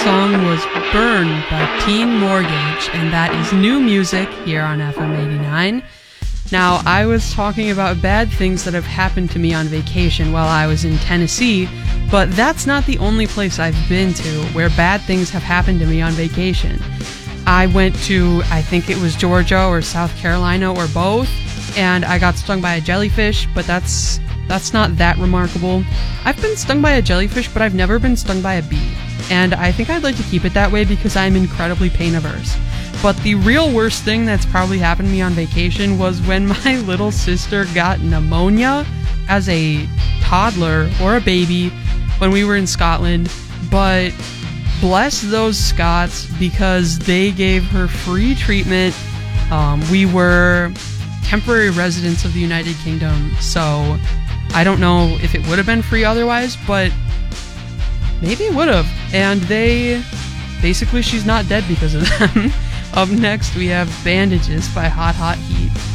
song was Burn by Teen Mortgage, and that is new music here on FM 89. Now, I was talking about bad things that have happened to me on vacation while I was in Tennessee, but that's not the only place I've been to where bad things have happened to me on vacation. I went to, I think it was Georgia or South Carolina or both, and I got stung by a jellyfish, but that's not that remarkable. I've been stung by a jellyfish, but I've never been stung by a bee, and I think I'd like to keep it that way because I'm incredibly pain averse. But the real worst thing that's probably happened to me on vacation was when my little sister got pneumonia as a toddler or a baby when we were in Scotland, but bless those Scots because they gave her free treatment. We were temporary residents of the United Kingdom, so I don't know if it would have been free otherwise, but maybe it would have. And basically she's not dead because of them. Up next we have Bandages by Hot Hot Heat.